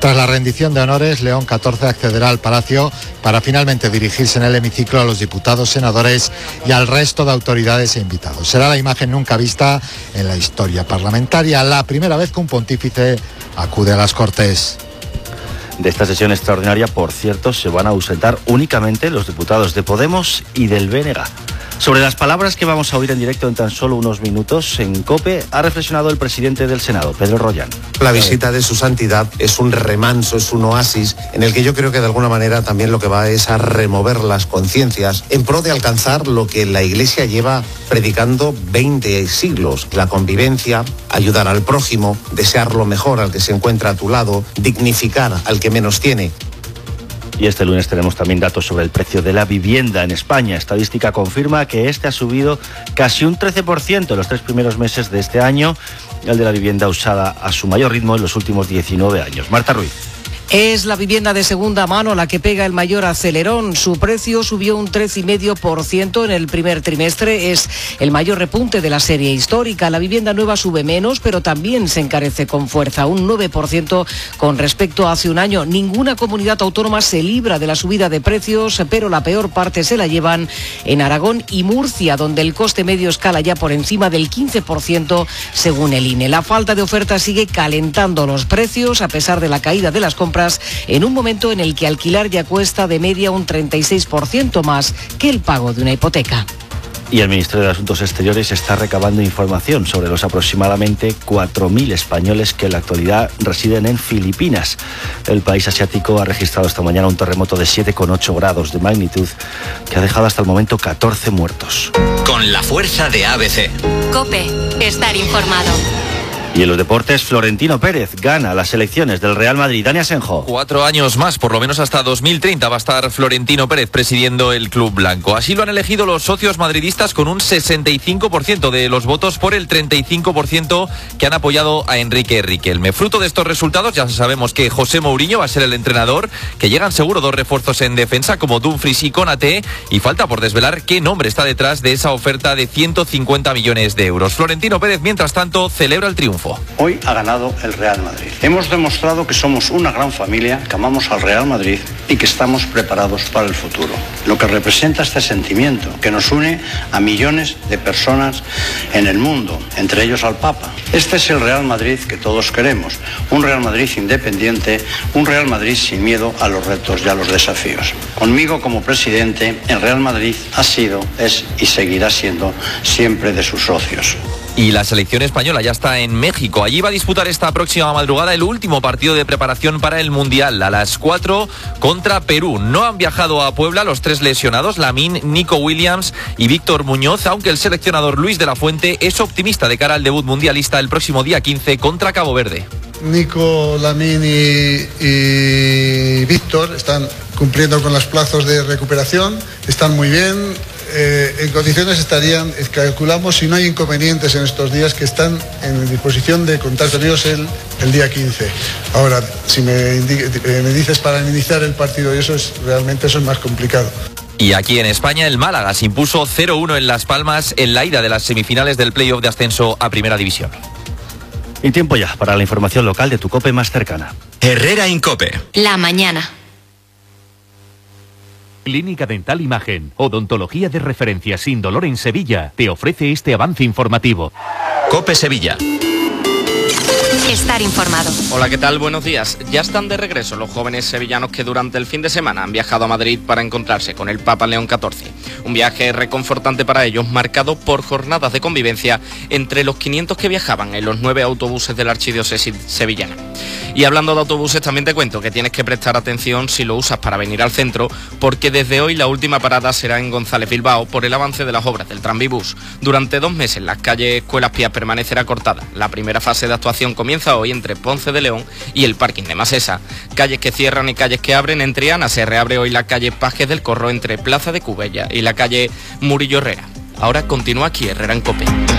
Tras la rendición de honores, León XIV accederá al Palacio para finalmente dirigirse en el hemiciclo a los diputados, senadores y al resto de autoridades e invitados. Será la imagen nunca vista en la historia parlamentaria, la primera vez que un pontífice acude a las Cortes. De esta sesión extraordinaria, por cierto, se van a ausentar únicamente los diputados de Podemos y del BNG. Sobre las palabras que vamos a oír en directo en tan solo unos minutos, en COPE ha reflexionado el presidente del Senado, Pedro Rollán. La visita de su santidad es un remanso, es un oasis, en el que yo creo que de alguna manera también lo que va es a remover las conciencias en pro de alcanzar lo que la Iglesia lleva predicando 20 siglos, la convivencia, ayudar al prójimo, desear lo mejor al que se encuentra a tu lado, dignificar al que menos tiene. Y este lunes tenemos también datos sobre el precio de la vivienda en España. Estadística confirma que este ha subido casi un 13% en los 3 primeros meses de este año, el de la vivienda usada a su mayor ritmo en los últimos 19 años. Marta Ruiz. Es la vivienda de segunda mano la que pega el mayor acelerón. Su precio subió un 13,5% en el primer trimestre. Es el mayor repunte de la serie histórica. La vivienda nueva sube menos, pero también se encarece con fuerza, un 9% con respecto a hace un año. Ninguna comunidad autónoma se libra de la subida de precios, pero la peor parte se la llevan en Aragón y Murcia, donde el coste medio escala ya por encima del 15% según el INE. La falta de oferta sigue calentando los precios a pesar de la caída de las compras, en un momento en el que alquilar ya cuesta de media un 36% más que el pago de una hipoteca. Y el Ministerio de Asuntos Exteriores está recabando información sobre los aproximadamente 4.000 españoles que en la actualidad residen en Filipinas. El país asiático ha registrado esta mañana un terremoto de 7,8 grados de magnitud que ha dejado hasta el momento 14 muertos. Con la fuerza de ABC. COPE, estar informado. Y en los deportes, Florentino Pérez gana las elecciones del Real Madrid. Dani Asenjo. 4 años más, por lo menos hasta 2030, va a estar Florentino Pérez presidiendo el club blanco. Así lo han elegido los socios madridistas con un 65% de los votos por el 35% que han apoyado a Enrique Riquelme. Fruto de estos resultados, ya sabemos que José Mourinho va a ser el entrenador, que llegan seguro 2 refuerzos en defensa como Dumfries y Konaté, y falta por desvelar qué nombre está detrás de esa oferta de 150 millones de euros. Florentino Pérez, mientras tanto, celebra el triunfo. Hoy ha ganado el Real Madrid. Hemos demostrado que somos una gran familia, que amamos al Real Madrid y que estamos preparados para el futuro. Lo que representa este sentimiento que nos une a millones de personas en el mundo, entre ellos al Papa. Este es el Real Madrid que todos queremos, un Real Madrid independiente, un Real Madrid sin miedo a los retos y a los desafíos. Conmigo como presidente, el Real Madrid ha sido, es y seguirá siendo siempre de sus socios. Y la selección española ya está en México. Allí va a disputar esta próxima madrugada el último partido de preparación para el Mundial, a las 4 contra Perú. No han viajado a Puebla los 3 lesionados, Lamine, Nico Williams y Víctor Muñoz, aunque el seleccionador Luis de la Fuente es optimista de cara al debut mundialista el próximo día 15 contra Cabo Verde. Nico, Lamine y Víctor están cumpliendo con los plazos de recuperación, están muy bien. En condiciones estarían, calculamos, si no hay inconvenientes en estos días, que están en disposición de contar con ellos el día 15. Ahora, si me dices para iniciar el partido, y eso es más complicado. Y aquí en España el Málaga se impuso 0-1 en Las Palmas en la ida de las semifinales del playoff de ascenso a Primera División. Y tiempo ya para la información local de tu COPE más cercana. Herrera Incope. La mañana. Clínica Dental Imagen, odontología de referencia sin dolor en Sevilla, te ofrece este avance informativo. COPE Sevilla. Estar informado. Hola, ¿qué tal? Buenos días. Ya están de regreso los jóvenes sevillanos que durante el fin de semana han viajado a Madrid para encontrarse con el Papa León XIV. Un viaje reconfortante para ellos, marcado por jornadas de convivencia entre los 500 que viajaban en los 9 autobuses de la archidiócesis sevillana. Y hablando de autobuses, también te cuento que tienes que prestar atención si lo usas para venir al centro, porque desde hoy la última parada será en González Bilbao por el avance de las obras del Tranvibús. Durante 2 meses la calle Escuelas Pías permanecerá cortada. La primera fase de actuación comienza hoy entre Ponce de León y el parking de Masesa. Calles que cierran y calles que abren. En Triana se reabre hoy la calle Pajes del Corro entre Plaza de Cubella y la calle Murillo Herrera. Ahora continúa aquí Herrera en COPE.